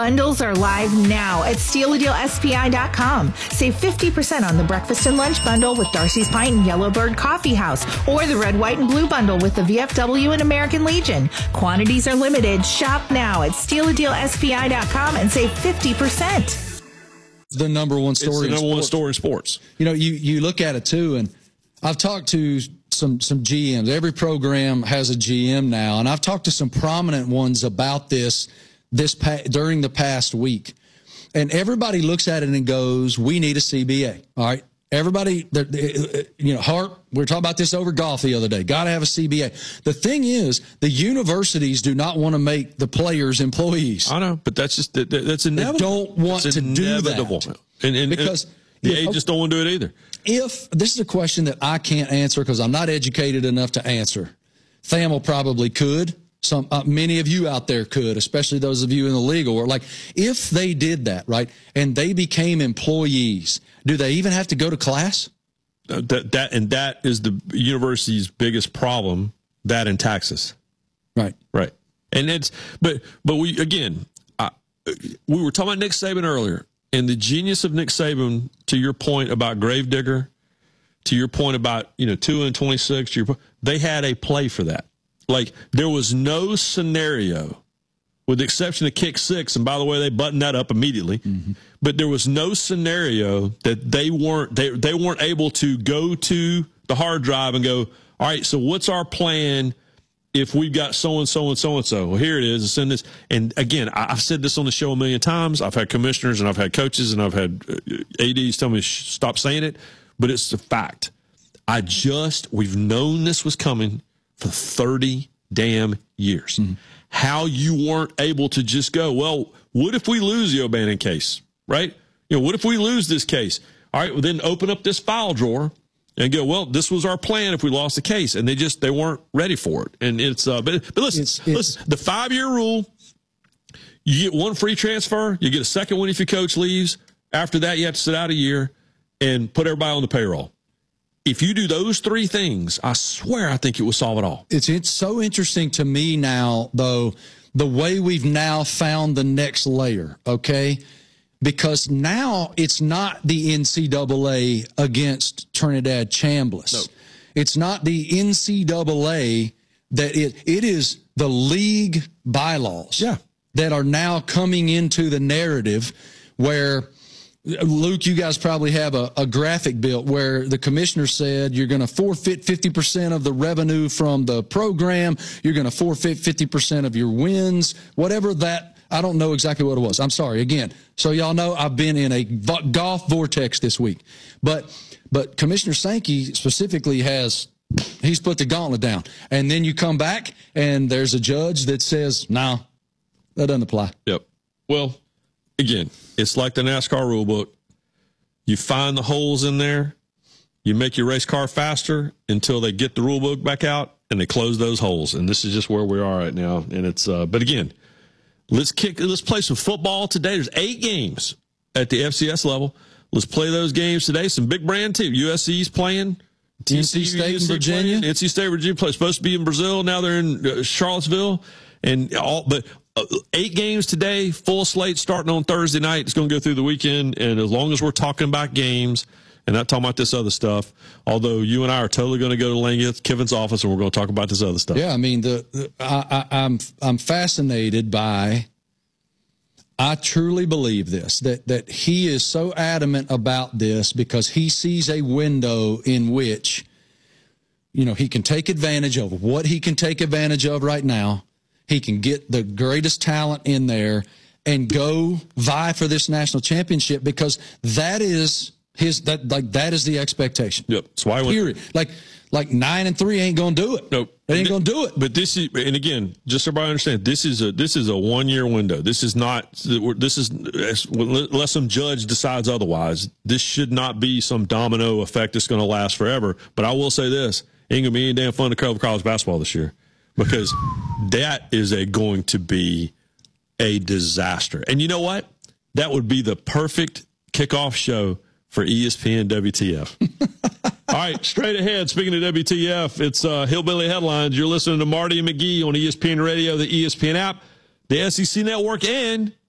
Bundles are live now at StealADealSPI.com. Save 50% on the breakfast and lunch bundle with Darcy's Pint and Yellowbird Coffee House, or the red, white, and blue bundle with the VFW and American Legion. Quantities are limited. Shop now at StealADealSPI.com and save 50%. The number one story. It's the number one story in sports. You know, you look at it too, and I've talked to some GMs. Every program has a GM now, and I've talked to some prominent ones about this during the past week, and everybody looks at it and goes, "We need a CBA." All right, everybody, Hart. We were talking about this over golf the other day. Got to have a CBA. The thing is, the universities do not want to make the players employees. I know, but that's inevitable. They don't want to do that, and because the agents don't want to do it either. If this is a question that I can't answer because I'm not educated enough to answer, Thamel probably could. Many of you out there could, especially those of you in the legal world. Like, if they did that, right, and they became employees, do they even have to go to class? That is the university's biggest problem. That in taxes, right. And but we we were talking about Nick Saban earlier, and the genius of Nick Saban. To your point about Gravedigger, to your point about 2 and 26, they had a play for that. Like, there was no scenario, with the exception of kick 6, and by the way, they buttoned that up immediately. Mm-hmm. But there was no scenario that they weren't able to go to the hard drive and go, all right, so what's our plan if we've got so-and-so and so-and-so? Well, here it is. It's in this. And, again, I've said this on the show a million times. I've had commissioners and I've had coaches and I've had ADs tell me stop saying it, but it's a fact. We've known this was coming for 30 damn years. Mm-hmm. How you weren't able to just go, well, what if we lose the O'Bannon case, right? What if we lose this case? All right, well, then open up this file drawer and go, well, this was our plan if we lost the case. And they weren't ready for it. And it's, but listen, the 5-year rule, you get one free transfer, you get a second one if your coach leaves. After that, you have to sit out a year and put everybody on the payroll. If you do those 3 things, I swear I think it will solve it all. It's so interesting to me now, though, the way we've now found the next layer, okay? Because now it's not the NCAA against Trinidad Chambliss. No. It's not the NCAA that it is the league bylaws that are now coming into the narrative where – Luke, you guys probably have a graphic built where the commissioner said you're going to forfeit 50% of the revenue from the program. You're going to forfeit 50% of your wins, whatever that. I don't know exactly what it was. I'm sorry. Again, so y'all know I've been in a golf vortex this week. But Commissioner Sankey specifically he's put the gauntlet down. And then you come back and there's a judge that says, no, that doesn't apply. Yep. Well, again, it's like the NASCAR rule book. You find the holes in there, you make your race car faster until they get the rule book back out and they close those holes. And this is just where we are right now. And it's, but again, let's play some football today. There's 8 games at the FCS level. Let's play those games today. Some big brand teams. USC's playing. NC State and Virginia. NC State, Virginia supposed to be in Brazil. Now they're in Charlottesville. But 8 games today, full slate starting on Thursday night. It's going to go through the weekend. And as long as we're talking about games and not talking about this other stuff, although you and I are totally going to go to Lane Kiffin's office and we're going to talk about this other stuff. Yeah, I mean, I'm fascinated by. I truly believe this, that he is so adamant about this because he sees a window in which, he can take advantage of what he can take advantage of right now. He can get the greatest talent in there and go vie for this national championship because that is that is the expectation. Yep. That's why period. Like 9-3 ain't gonna do it. Nope. They ain't gonna do it. But this is, and again, just so everybody understand, this is a 1-year window. This is unless some judge decides otherwise. This should not be some domino effect that's going to last forever. But I will say this: ain't gonna be any damn fun to cover college basketball this year. Because that is going to be a disaster. And you know what? That would be the perfect kickoff show for ESPN WTF. All right, straight ahead, speaking of WTF, it's Hillbilly Headlines. You're listening to Marty and McGee on ESPN Radio, the ESPN app, the SEC Network, and